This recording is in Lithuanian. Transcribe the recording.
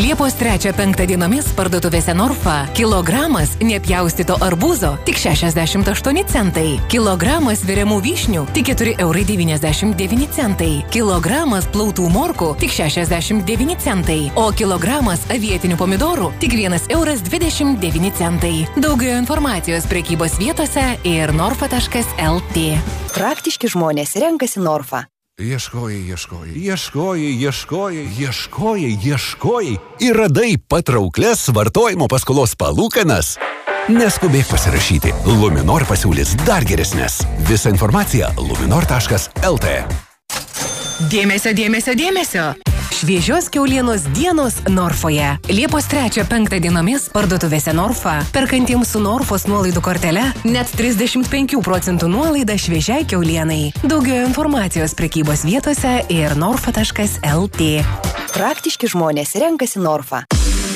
Liepos 3-5 dienomis parduotuvėse Norfa kilogramas nepjaustyto arbūzo tik 68 centai. Kilogramas viriamų vyšnių tik 4,99 centai. Kilogramas plautų morkų tik 69 centai. O kilogramas avietinių pomidorų tik 1,29 centai. Daugiau informacijos prekybos vietose ir norfa.lt. Praktiški žmonės renkasi Norfa. Ieškojai ir radai patrauklias vartojimo paskolos palūkanas. Neskubėk pasirašyti. Luminor pasiūlys dar geresnės. Visa informacija luminor.lt. Dėmesio! Šviežios kiaulienos dienos Norfoje. Liepos 3-5 dienomis parduotuvėse Norfa. Perkantiems su Norfos nuolaidų kortele net 35% nuolaida šviežiai kiaulienai. Daugiau informacijos prekybos vietose ir norfa.lt. Praktiški žmonės renkasi Norfa.